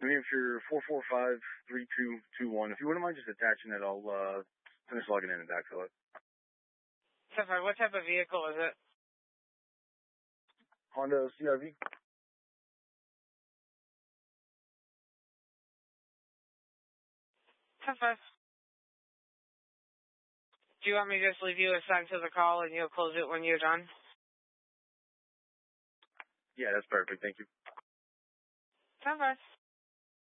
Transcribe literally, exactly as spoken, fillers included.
New Hampshire four four five three two two one. If you wouldn't mind just attaching it, I'll uh, finish logging in and backfill it. What type of vehicle is it? Honda C R V. ten five. Do you want me to just leave you assigned to the call and you'll close it when you're done? Yeah, that's perfect. Thank you. ten five.